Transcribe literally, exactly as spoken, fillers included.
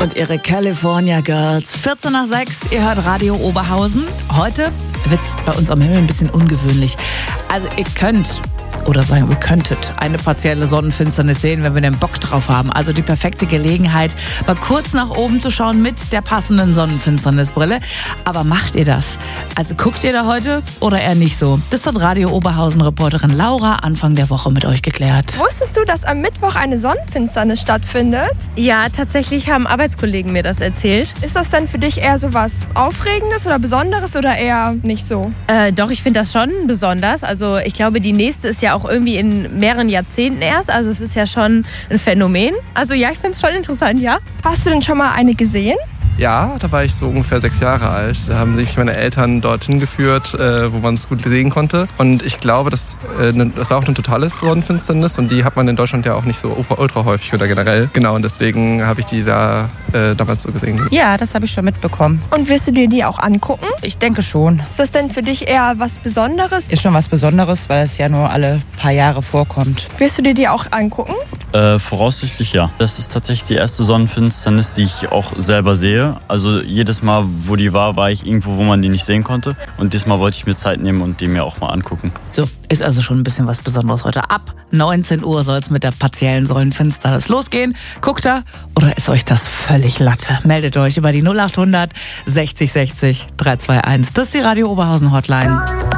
und ihre California Girls. vierzehn nach sechs, ihr hört Radio Oberhausen. Heute wird's bei uns am Himmel ein bisschen ungewöhnlich. Also ihr könnt... Oder sagen, ihr könntet eine partielle Sonnenfinsternis sehen, wenn wir den Bock drauf haben. Also die perfekte Gelegenheit, mal kurz nach oben zu schauen mit der passenden Sonnenfinsternisbrille. Aber macht ihr das? Also guckt ihr da heute oder eher nicht so? Das hat Radio Oberhausen-Reporterin Laura Anfang der Woche mit euch geklärt. Wusstest du, dass am Mittwoch eine Sonnenfinsternis stattfindet? Ja, tatsächlich haben Arbeitskollegen mir das erzählt. Ist das denn für dich eher so was Aufregendes oder Besonderes oder eher nicht so? Äh, doch, ich finde das schon besonders. Also ich glaube, die nächste ist ja auch irgendwie in mehreren Jahrzehnten erst. Also es ist ja schon ein Phänomen. Also ja, ich finde es schon interessant, ja. Hast du denn schon mal eine gesehen? Ja, da war ich so ungefähr sechs Jahre alt. Da haben sich meine Eltern dorthin geführt, äh, wo man es gut sehen konnte. Und ich glaube, das, äh, ne, das war auch eine totale Sonnenfinsternis. Und die hat man in Deutschland ja auch nicht so ultra, ultra häufig oder generell. Genau, und deswegen habe ich die da äh, damals so gesehen. Ja, das habe ich schon mitbekommen. Und wirst du dir die auch angucken? Ich denke schon. Ist das denn für dich eher was Besonderes? Ist schon was Besonderes, weil es ja nur alle paar Jahre vorkommt. Wirst du dir die auch angucken? Äh, voraussichtlich ja. Das ist tatsächlich die erste Sonnenfinsternis, die ich auch selber sehe. Also jedes Mal, wo die war, war ich irgendwo, wo man die nicht sehen konnte. Und diesmal wollte ich mir Zeit nehmen und die mir auch mal angucken. So, ist also schon ein bisschen was Besonderes heute. Ab neunzehn Uhr soll es mit der partiellen Sonnenfinsternis losgehen. Guckt da oder ist euch das völlig Latte? Meldet euch über die null acht hundert sechzig sechzig drei zwei eins. Das ist die Radio Oberhausen Hotline.